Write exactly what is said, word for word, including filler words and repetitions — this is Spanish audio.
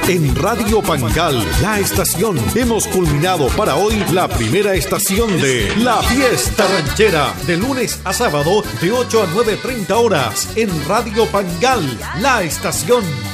En Radio Pangal, la estación, hemos culminado para hoy la primera estación de La Fiesta Ranchera, de lunes a sábado de ocho a nueve treinta horas en Radio Pangal, la estación.